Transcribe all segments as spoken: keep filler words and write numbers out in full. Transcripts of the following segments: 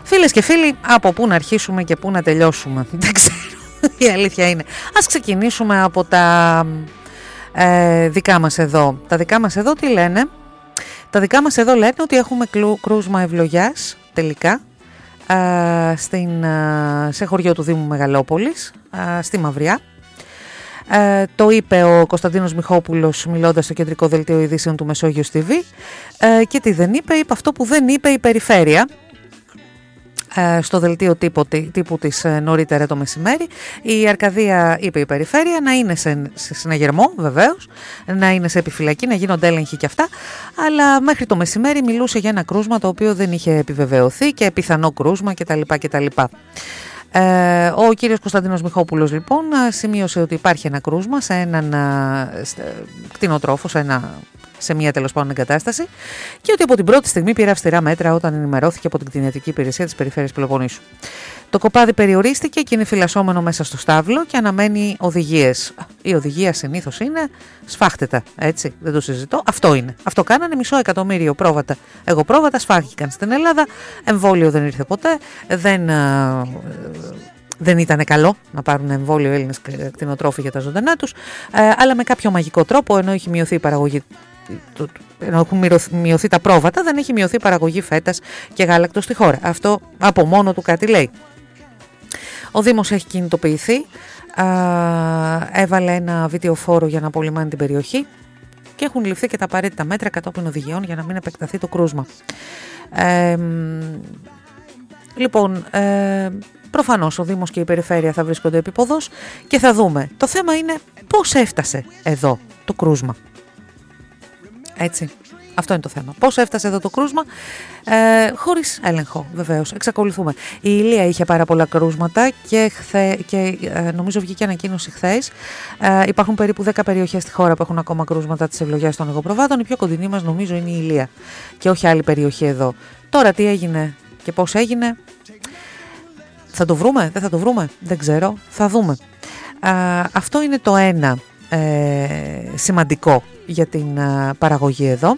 Φίλες και φίλοι, από πού να αρχίσουμε και πού να τελειώσουμε? Δεν ξέρω, η αλήθεια είναι. Ας ξεκινήσουμε από τα ε, δικά μας εδώ. Τα δικά μας εδώ τι λένε? Τα δικά μας εδώ λένε ότι έχουμε κρούσμα ευλογιάς τελικά ε, στην, ε, σε χωριό του Δήμου Μεγαλόπολης, ε, στη Μαυριά. Ε, το είπε ο Κωνσταντίνος Μιχόπουλος μιλώντας στο κεντρικό δελτίο ειδήσεων του Μεσόγειος τι βι, ε, και τι δεν είπε? Είπε αυτό που δεν είπε η Περιφέρεια ε, στο δελτίο τύπου, τύπου της ε, νωρίτερα το μεσημέρι. Η Αρκαδία, είπε η Περιφέρεια, να είναι σε, σε συναγερμό βεβαίως, να είναι σε επιφυλακή, να γίνονται έλεγχοι και αυτά, αλλά μέχρι το μεσημέρι μιλούσε για ένα κρούσμα το οποίο δεν είχε επιβεβαιωθεί και πιθανό κρούσμα κτλ. κτλ. Ε, ο κύριος Κωνσταντίνος Μιχόπουλος λοιπόν σημείωσε ότι υπάρχει ένα κρούσμα σε έναν κτηνοτρόφο, σε, ένα, σε μια τέλος πάντων εγκατάσταση, και ότι από την πρώτη στιγμή πήρε αυστηρά μέτρα όταν ενημερώθηκε από την κτηνιατρική υπηρεσία της Περιφέρειας Πελοποννήσου. Το κοπάδι περιορίστηκε και είναι φυλασσόμενο μέσα στο στάβλο και αναμένει οδηγίες. Η οδηγία συνήθως είναι σφάχτετα, έτσι, δεν το συζητώ. Αυτό είναι. Αυτό κάνανε, μισό εκατομμύριο πρόβατα. Εγώ πρόβατα σφάχτηκαν στην Ελλάδα. Εμβόλιο δεν ήρθε ποτέ. Δεν, ε, δεν ήταν καλό να πάρουν εμβόλιο Έλληνες κτηνοτρόφοι για τα ζωντανά τους. Ε, αλλά με κάποιο μαγικό τρόπο, ενώ έχει μειωθεί η παραγωγή, ενώ έχουν μειωθεί τα πρόβατα, δεν έχει μειωθεί η παραγωγή φέτας και γάλακτος στη χώρα. Αυτό από μόνο του κάτι λέει. Ο Δήμος έχει κινητοποιηθεί, α, έβαλε ένα βιντεοφόρο για να απολυμάνει την περιοχή και έχουν ληφθεί και τα απαραίτητα μέτρα κατόπιν οδηγιών για να μην επεκταθεί το κρούσμα. Ε, λοιπόν, ε, προφανώς ο Δήμος και η Περιφέρεια θα βρίσκονται επίποδος και θα δούμε. Το θέμα είναι πώς έφτασε εδώ το κρούσμα. Έτσι. Αυτό είναι το θέμα. Πώς έφτασε εδώ το κρούσμα, ε, χωρίς έλεγχο βεβαίως. Εξακολουθούμε. Η Ηλία είχε πάρα πολλά κρούσματα και, χθε, και ε, νομίζω βγήκε ανακοίνωση χθες. Ε, υπάρχουν περίπου δέκα περιοχές στη χώρα που έχουν ακόμα κρούσματα της ευλογιάς των εγωπροβάτων. Η πιο κοντινή μας νομίζω είναι η Ηλία και όχι άλλη περιοχή εδώ. Τώρα τι έγινε και πώς έγινε, θα το βρούμε, δεν θα το βρούμε, δεν ξέρω, θα δούμε. Ε, αυτό είναι το ένα ε, σημαντικό για την ε, παραγωγή εδώ.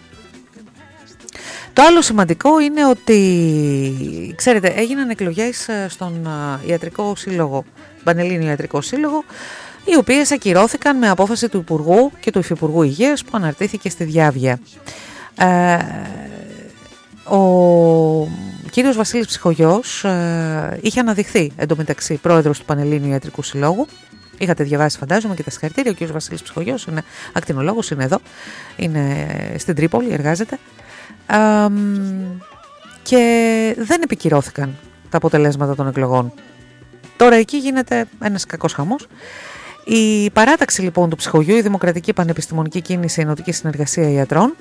Το άλλο σημαντικό είναι ότι, ξέρετε, έγιναν εκλογές στον Ιατρικό Σύλλογο, Πανελλήνιο Ιατρικό Σύλλογο, οι οποίες ακυρώθηκαν με απόφαση του Υπουργού και του Υφυπουργού Υγείας που αναρτήθηκε στη Διάβια. Ε, ο κύριος Βασίλης Ψυχογιός ε, είχε αναδειχθεί εντωμεταξύ πρόεδρος του Πανελλήνιου Ιατρικού Συλλόγου. Είχατε διαβάσει φαντάζομαι και τα συγχαρητήρια. Ο κύριος Βασίλης Ψυχογιός είναι ακτινολόγος, είναι εδώ, είναι στην Τρίπολη, εργάζεται. Um, και δεν επικυρώθηκαν τα αποτελέσματα των εκλογών. Τώρα εκεί γίνεται ένας κακός χαμός. Η παράταξη λοιπόν του Ψυχογιού, η Δημοκρατική Πανεπιστημονική Κίνηση Ενωτική Συνεργασία Ιατρών,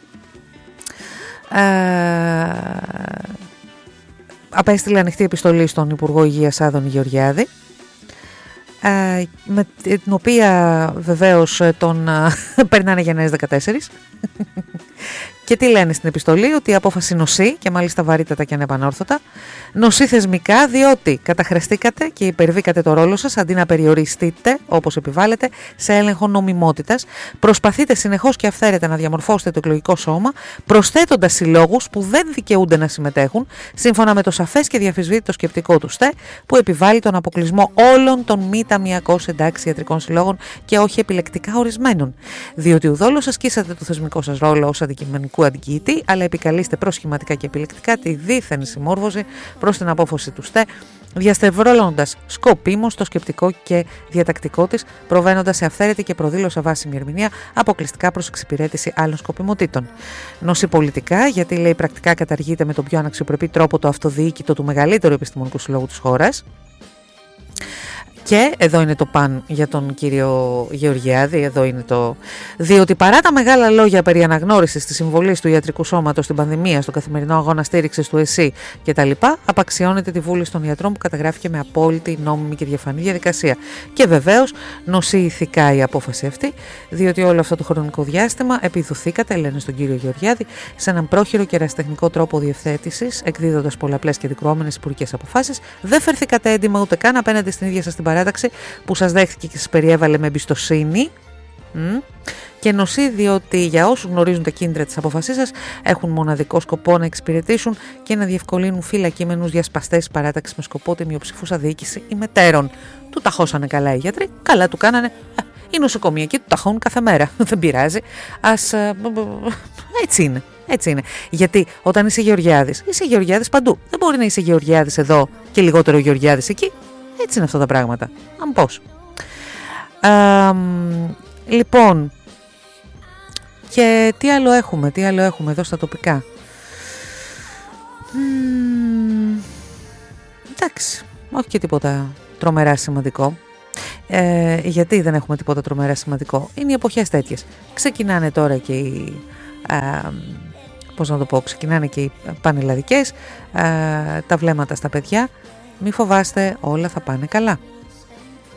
ε, απέστειλε ανοιχτή επιστολή στον Υπουργό Υγείας Άδωνη Γεωργιάδη, ε, με την οποία βεβαίως τον περνάνε για νέες δεκατέσσερις. Και τι λένε στην επιστολή? Ότι η απόφαση νοσεί, και μάλιστα βαρύτατα και ανεπανόρθωτα. Νοσεί θεσμικά διότι καταχρεστήκατε και υπερβήκατε το ρόλο σας αντί να περιοριστείτε, όπως επιβάλλετε, σε έλεγχο νομιμότητας. Προσπαθείτε συνεχώς και αυθαίρετα να διαμορφώσετε το εκλογικό σώμα, προσθέτοντας συλλόγους που δεν δικαιούνται να συμμετέχουν, σύμφωνα με το σαφές και διαφυσβήτητο σκεπτικό του ΣΤΕ, που επιβάλλει τον αποκλεισμό όλων των μη ταμιακώς εντάξει ιατρικών συλλόγων και όχι επιλεκτικά ορισμένων. Διότι ουδόλως ασκήσατε το θεσμικό σας ρόλο ως αντικειμενικού αντικειτή, αλλά επικαλείστε προσχηματικά και επιλεκτικά τη δίθεν συμμόρφωση προς την απόφαση του ΣΤΕ, διαστευρώνοντας σκοπίμως το σκεπτικό και διατακτικό της, προβαίνοντας σε αυθαίρετη και προδήλωσα βάσιμη ερμηνεία αποκλειστικά προς εξυπηρέτηση άλλων σκοπιμοτήτων. Νοσεί πολιτικά, γιατί λέει πρακτικά καταργείται με τον πιο αναξιοπρεπή τρόπο το αυτοδιοίκητο του μεγαλύτερου επιστημονικού συλλόγου της χώρας. Και εδώ είναι το παν για τον κύριο Γεωργιάδη, εδώ είναι το. Διότι παρά τα μεγάλα λόγια περί αναγνώρισης της συμβολής του ιατρικού σώματος στην πανδημία, στον καθημερινό αγώνα στήριξης του ΕΣΥ κτλ., απαξιώνεται τη βούληση των ιατρών που καταγράφηκε με απόλυτη, νόμιμη και διαφανή διαδικασία. Και βεβαίως νοσεί ηθικά η απόφαση αυτή, διότι όλο αυτό το χρονικό διάστημα επιδοθήκατε, λένε στον κύριο Γεωργιάδη, σε έναν πρόχειρο και ερασιτεχνικό τρόπο διευθέτησης, εκδίδοντας πολλαπλές και δικαιόμενες υπουργικές αποφάσεις. Δεν φερθήκατε έντιμα ούτε καν απέναντι στην ίδια σας την παράταξη που σας δέχτηκε και σας περιέβαλε με εμπιστοσύνη. Mm. Και νοσεί ότι για όσους γνωρίζουν τα κίνητρα της απόφασής σας έχουν μοναδικό σκοπό να εξυπηρετήσουν και να διευκολύνουν φυλακίμενους διασπαστές παράταξης με σκοπό τη μειοψηφούσα διοίκηση ημετέρων. Του ταχώσανε καλά οι γιατροί, καλά του κάνανε. Οι νοσοκομιακοί του ταχώνουν κάθε μέρα. Δεν πειράζει. Ας. Έτσι είναι. Έτσι είναι. Γιατί όταν είσαι Γεωργιάδης, είσαι Γεωργιάδης παντού. Δεν μπορεί να είσαι Γεωργιάδης εδώ και λιγότερο Γεωργιάδης εκεί. Έτσι είναι αυτά τα πράγματα. Αν πώς. Α, λοιπόν. Και τι άλλο έχουμε, τι άλλο έχουμε εδώ στα τοπικά. Μ, εντάξει, όχι και τίποτα τρομερά σημαντικό. Ε, γιατί δεν έχουμε τίποτα τρομερά σημαντικό? Είναι οι εποχές τέτοιες. Ξεκινάνε τώρα και οι, α, πώς να το πω, ξεκινάνε και οι πανελλαδικές, α, τα βλέμματα στα παιδιά. Μη φοβάστε, όλα θα πάνε καλά.